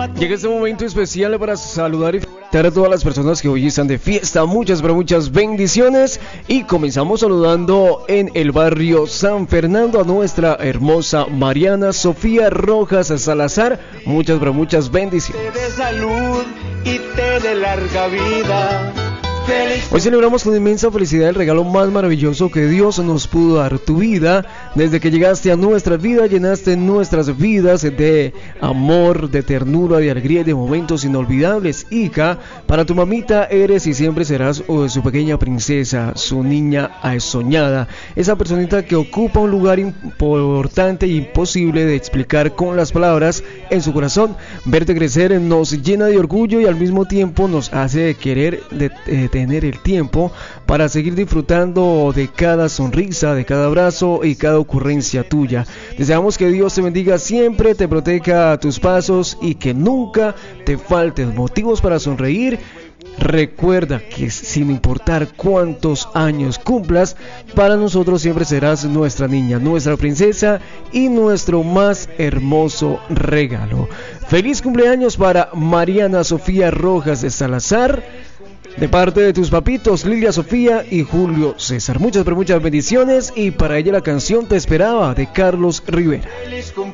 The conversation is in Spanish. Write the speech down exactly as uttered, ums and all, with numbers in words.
Llega este momento especial para saludar y felicitar a todas las personas que hoy están de fiesta. Muchas, pero muchas bendiciones. Y comenzamos saludando en el barrio San Fernando a nuestra hermosa Mariana Sofía Rojas Salazar. Muchas, pero muchas bendiciones. Te dé salud y te dé larga vida. Hoy celebramos con inmensa felicidad el regalo más maravilloso que Dios nos pudo dar, tu vida. Desde que llegaste a nuestra vida, llenaste nuestras vidas de amor, de ternura, de alegría y de momentos inolvidables. Hija, para tu mamita eres y siempre serás oh, su pequeña princesa, su niña soñada, esa personita que ocupa un lugar importante e imposible de explicar con las palabras en su corazón. Verte crecer nos llena de orgullo y al mismo tiempo nos hace querer de, de, tener el tiempo para seguir disfrutando de cada sonrisa, de cada abrazo y cada ocurrencia tuya. Deseamos que Dios te bendiga siempre, te proteja tus pasos y que nunca te falten motivos para sonreír. Recuerda que sin importar cuántos años cumplas, para nosotros siempre serás nuestra niña, nuestra princesa y nuestro más hermoso regalo. Feliz cumpleaños para Mariana Sofía Rojas de Salazar, de parte de tus papitos Lilia Sofía y Julio César. Muchas pero muchas bendiciones, y para ella la canción Te Esperaba de Carlos Rivera.